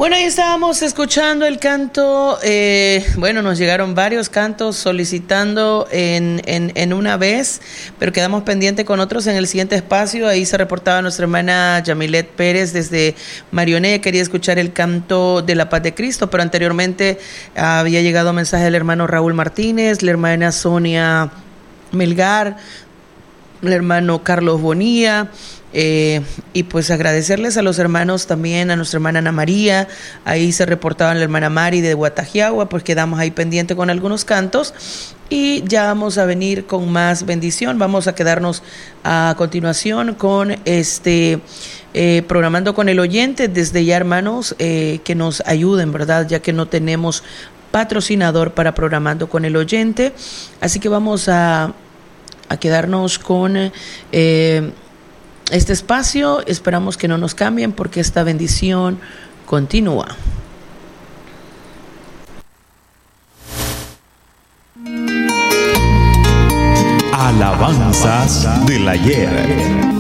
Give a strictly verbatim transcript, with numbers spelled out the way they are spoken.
Bueno, ahí estábamos escuchando el canto, eh, bueno, nos llegaron varios cantos solicitando en, en, en una vez, pero quedamos pendientes con otros en el siguiente espacio. Ahí se reportaba nuestra hermana Yamilet Pérez desde Marioné, quería escuchar el canto de la paz de Cristo, pero anteriormente había llegado mensaje del hermano Raúl Martínez, la hermana Sonia Melgar, el hermano Carlos Bonilla. Eh, y pues agradecerles a los hermanos también, a nuestra hermana Ana María. Ahí se reportaba la hermana Mari de Guatajiagua, pues quedamos ahí pendiente con algunos cantos y ya vamos a venir con más bendición. Vamos a quedarnos a continuación con este eh, programando con el oyente. Desde ya, hermanos, eh, que nos ayuden, ¿verdad? Ya que no tenemos patrocinador para Programando con el Oyente, así que vamos a, a quedarnos con eh, este espacio. Esperamos que no nos cambien porque esta bendición continúa. Alabanzas del ayer.